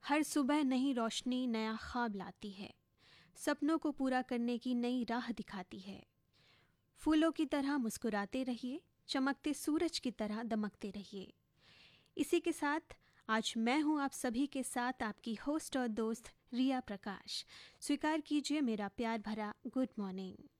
हर सुबह नई रोशनी नया ख्वाब लाती है, सपनों को पूरा करने की नई राह दिखाती है। फूलों की तरह मुस्कुराते रहिए, चमकते सूरज की तरह दमकते रहिए। इसी के साथ आज मैं हूं आप सभी के साथ आपकी होस्ट और दोस्त रिया प्रकाश। स्वीकार कीजिए मेरा प्यार भरा गुड मॉर्निंग।